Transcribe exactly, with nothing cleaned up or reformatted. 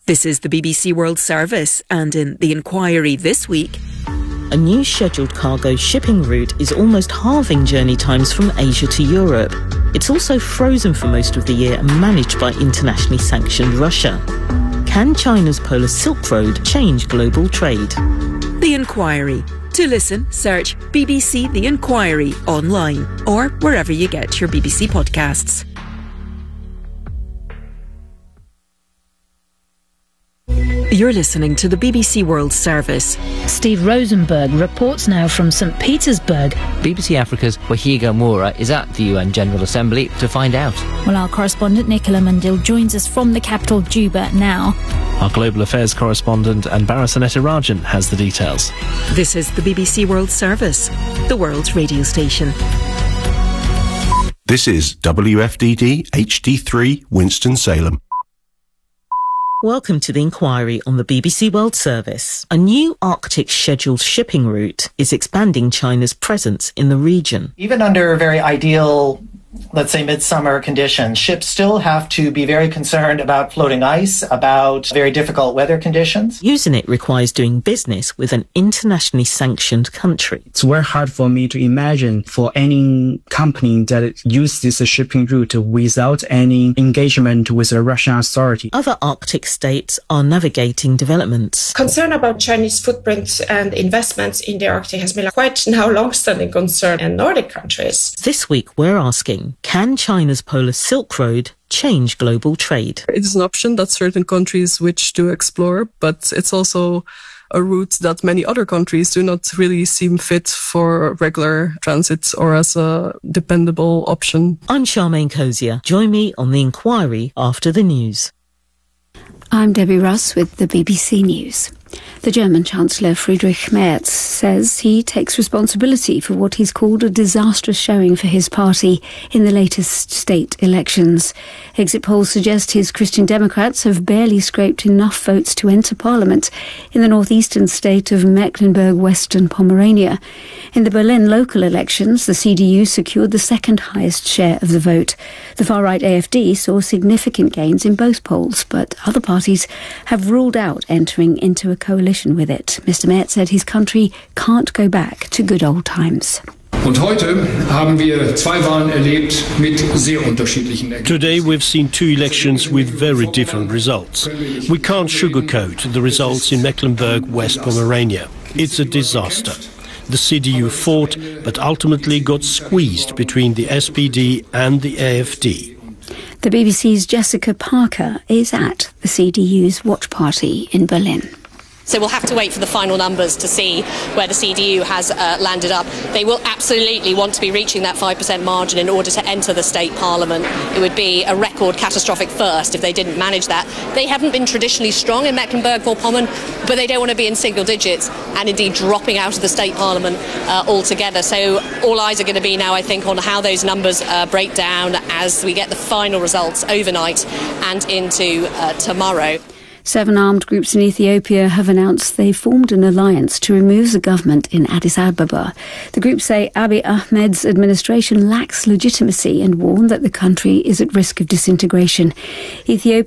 This is the B B C World Service, and in The Inquiry this week... A new scheduled cargo shipping route is almost halving journey times from Asia to Europe. It's also frozen for most of the year and managed by internationally sanctioned Russia. Can China's Polar Silk Road change global trade? The Inquiry. To listen, search B B C The Inquiry online or wherever you get your B B C podcasts. You're listening to the B B C World Service. Steve Rosenberg reports now from St Petersburg. B B C Africa's Wahiga Moura is at the U N General Assembly to find out. Well, our correspondent Nicola Mundil joins us from the capital, Juba, now. Our global affairs correspondent Anbara Sanetirajan has the details. This is the B B C World Service, the world's radio station. This is W F D D H D three Winston-Salem. Welcome to The Inquiry on the B B C World Service. A new Arctic scheduled shipping route is expanding China's presence in the region. Even under very ideal, let's say, midsummer conditions, ships still have to be very concerned about floating ice, about very difficult weather conditions. Using it requires doing business with an internationally sanctioned country. It's very hard for me to imagine for any company that uses this shipping route without any engagement with the Russian authority. Other Arctic states are navigating developments. Concern about Chinese footprint and investments in the Arctic has been quite now long-standing concern in Nordic countries. This week we're asking, can China's Polar Silk Road change global trade? It is an option that certain countries wish to explore, but it's also a route that many other countries do not really seem fit for regular transit or as a dependable option. I'm Charmaine Cozier. Join me on The Inquiry after the news. I'm Debbie Russ with the B B C News. The German Chancellor Friedrich Merz says he takes responsibility for what he's called a disastrous showing for his party in the latest state elections. Exit polls suggest his Christian Democrats have barely scraped enough votes to enter parliament in the northeastern state of Mecklenburg-Western Pomerania. In the Berlin local elections, the C D U secured the second highest share of the vote. The far-right A F D saw significant gains in both polls, but other parties have ruled out entering into a coalition with it. Mister Merz said his country can't go back to good old times. Today we've seen two elections with very different results. We can't sugarcoat the results in Mecklenburg-West Pomerania. It's a disaster. The C D U fought, but ultimately got squeezed between the S P D and the A F D. The B B C's Jessica Parker is at the C D U's watch party in Berlin. So we'll have to wait for the final numbers to see where the C D U has uh, landed up. They will absolutely want to be reaching that five percent margin in order to enter the state parliament. It would be a record catastrophic first if they didn't manage that. They haven't been traditionally strong in Mecklenburg-Vorpommern, but they don't want to be in single digits and indeed dropping out of the state parliament uh, altogether. So all eyes are going to be now, I think, on how those numbers uh, break down as we get the final results overnight and into uh, tomorrow. Seven armed groups in Ethiopia have announced they formed an alliance to remove the government in Addis Ababa. The groups say Abiy Ahmed's administration lacks legitimacy and warn that the country is at risk of disintegration. Ethiopia